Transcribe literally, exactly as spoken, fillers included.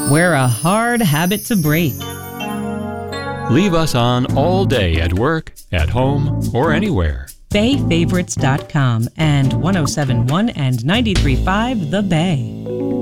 We're a hard habit to break. Leave us on all day at work, at home, or anywhere. Bay Favorites dot com and ten seventy-one and ninety-three point five The Bay.